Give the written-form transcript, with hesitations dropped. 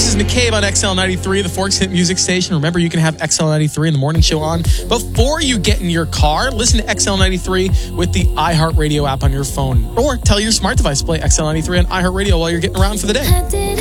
is McCabe on XL93, the Forks Hit Music Station. Remember, you can have XL93 in the morning show on before you get in your car. Listen to XL93 with the iHeartRadio app on your phone. Or tell your smart device to play XL93 on iHeartRadio while you're getting around for the day.